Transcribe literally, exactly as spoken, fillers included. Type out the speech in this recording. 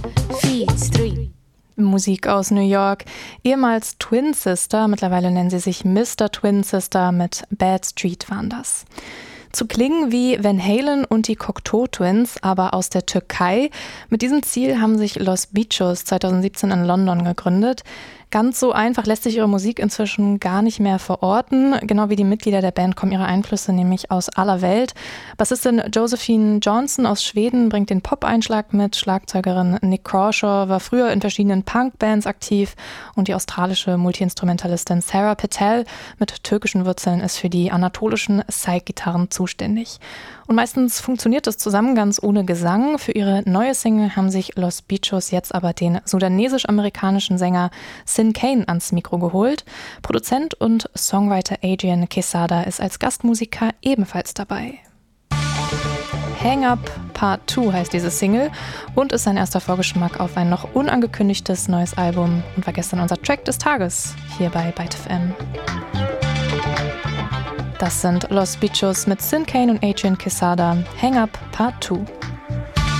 Feeds three. Musik aus New York, ehemals Twin Sister, mittlerweile nennen sie sich Mister Twin Sister, mit Bad Street waren das. Zu klingen wie Van Halen und die Cocteau Twins, aber aus der Türkei. Mit diesem Ziel haben sich Los Bichos zweitausendsiebzehn in London gegründet. Ganz so einfach lässt sich ihre Musik inzwischen gar nicht mehr verorten. Genau wie die Mitglieder der Band kommen ihre Einflüsse nämlich aus aller Welt. Bassistin Josephine Johnson aus Schweden bringt den Pop-Einschlag mit. Schlagzeugerin Nick Crawshaw war früher in verschiedenen Punk-Bands aktiv. Und die australische Multiinstrumentalistin Sarah Patel mit türkischen Wurzeln ist für die anatolischen Psych-Gitarren zuständig. Und meistens funktioniert es zusammen ganz ohne Gesang. Für ihre neue Single haben sich Los Bichos jetzt aber den sudanesisch-amerikanischen Sänger Sin Kane ans Mikro geholt. Produzent und Songwriter Adrian Quesada ist als Gastmusiker ebenfalls dabei. Hang Up Part zwei heißt diese Single und ist ein erster Vorgeschmack auf ein noch unangekündigtes neues Album und war gestern unser Track des Tages hier bei Byte F M. Das sind Los Bichos mit Sin Kane und Adrian Quesada. Hang Up Part zwei.